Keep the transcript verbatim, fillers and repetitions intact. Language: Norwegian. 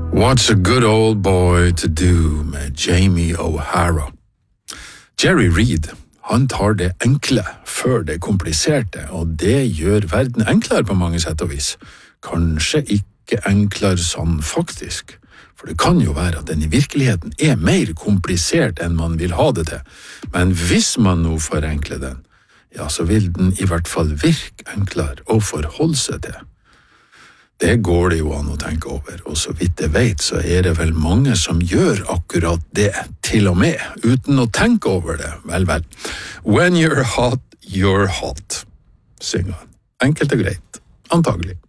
What's a good old boy to do med Jamie O'Hara? Jerry Reed, han tar det enkle før det kompliserte, og det gjør verden enklere på mange sett og vis. Kanskje ikke enklere sånn faktisk, for det kan jo være at den i virkeligheten er mer komplisert enn man vil ha det til. Men hvis man nå forenkler den, ja, så vil den i hvert fall virke enklere å forholde seg til. Det går det jo an å tenke over, og så vidt jeg vet, så er det vel mange som gjør akkurat det, til og med, uten å tenke over det. Vel, vel. When you're hot, you're hot, synger han. Enkelt og greit, antagelig.